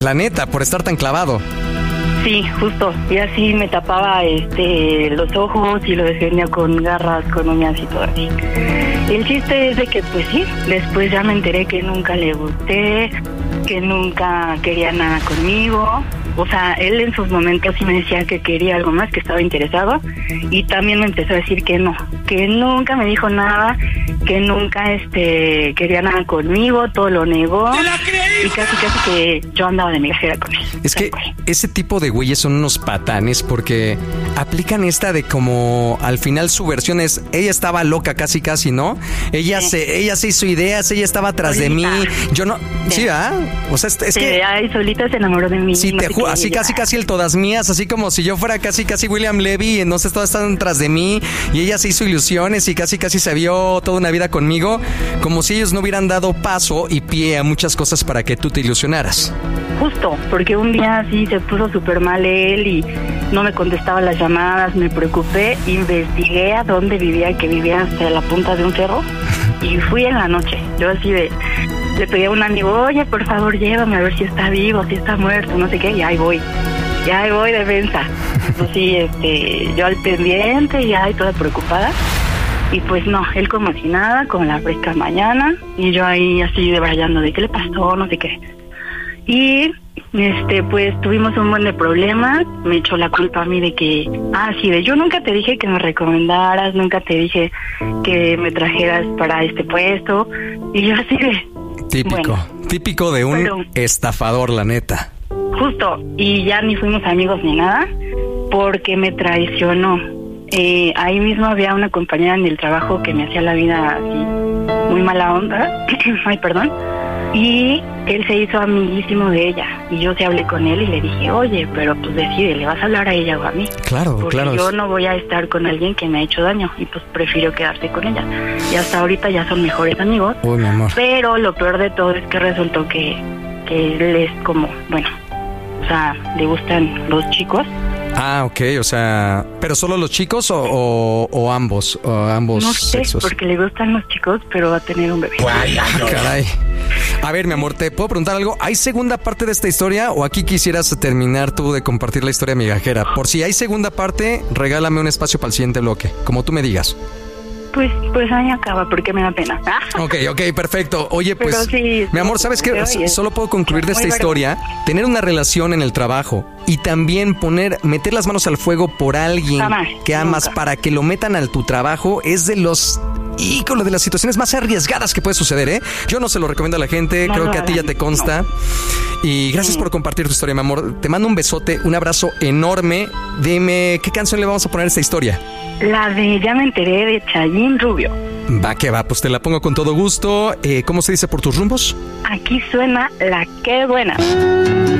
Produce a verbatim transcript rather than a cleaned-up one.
La neta, por estar tan clavado. Sí, justo. Y así me tapaba este los ojos y lo defendía con garras, con uñas y todo así. El chiste es de que, pues sí, después ya me enteré que nunca le gusté, que nunca quería nada conmigo. O sea, él en sus momentos sí me decía que quería algo más, que estaba interesado. Y también me empezó a decir que no, que nunca me dijo nada, que nunca este quería nada conmigo, todo lo negó. Y casi casi que yo andaba de migajera con él. Es que ese tipo de güeyes son unos patanes porque aplican esta de como al final su versión es ella estaba loca casi casi, ¿no? Ella sí. se ella se hizo ideas, ella estaba atrás solita de mí. Yo no, sí, ¿ah? ¿eh? O sea, es, es sí, que ay, solita se enamoró de mí. Sí, no te juro, así casi casi el todas mías, así como si yo fuera casi casi William Levy, entonces todas están tras de mí y ella se hizo ilusiones y casi casi se vio toda una vida conmigo, como si ellos no hubieran dado paso y pie a muchas cosas para que tú te ilusionaras. Justo, porque un día así se puso súper mal él y no me contestaba las llamadas, me preocupé, investigué a dónde vivía, que vivía hasta la punta de un cerro, y fui en la noche. Yo así de, le pedí a un amigo, oye, por favor, llévame a ver si está vivo, si está muerto, no sé qué, y ahí voy, ya ahí voy, defensa. Pues sí, este, yo al pendiente, y ahí toda preocupada. Y pues no, él como si nada, con la fresca mañana, y yo ahí así debrayando de qué le pasó, no sé qué. Y este pues tuvimos un buen de problemas, me echó la culpa a mí de que, ah, sí, de yo nunca te dije que me recomendaras, nunca te dije que me trajeras para este puesto, y yo así de... Típico, bueno, típico de un pero, estafador, la neta. Justo, y ya ni fuimos amigos ni nada, porque me traicionó. Eh, ahí mismo había una compañera en el trabajo que me hacía la vida así, muy mala onda, ay, perdón, y él se hizo amiguísimo de ella, y yo sí hablé con él y le dije, oye, pero pues decide, ¿le vas a hablar a ella o a mí? Claro, porque claro. yo no voy a estar con alguien que me ha hecho daño, y pues prefiero quedarse con ella, y hasta ahorita ya son mejores amigos. Uy, mi amor. Pero lo peor de todo es que resultó que, que él es como, bueno, o sea, le gustan los chicos. Ah, ok, o sea, ¿pero solo los chicos o, o, o ambos, o ambos no sé, sexos? Porque le gustan los chicos, pero va a tener un bebé. Ah, caray. A ver, mi amor, ¿te puedo preguntar algo? ¿Hay segunda parte de esta historia o aquí quisieras terminar tú de compartir la historia migajera? Por si hay segunda parte, regálame un espacio para el siguiente bloque, como tú me digas. Pues, pues ahí acaba, porque me da pena. Ok, ok, perfecto. Oye, pues, sí, mi amor, ¿sabes qué? Solo puedo concluir de esta historia. Tener una relación en el trabajo y también poner, meter las manos al fuego por alguien Jamás, que amas nunca. Para que lo metan a tu trabajo es de los... ícono de las situaciones más arriesgadas que puede suceder, ¿eh? Yo no se lo recomiendo a la gente, no, creo no, que a ti ya te consta. No. Y gracias sí. por compartir tu historia, mi amor. Te mando un besote, un abrazo enorme. Dime, ¿qué canción le vamos a poner a esta historia? La de Ya me enteré de Chayín Rubio. Va que va, pues te la pongo con todo gusto. Eh, ¿Cómo se dice por tus rumbos? Aquí suena La Qué Buena.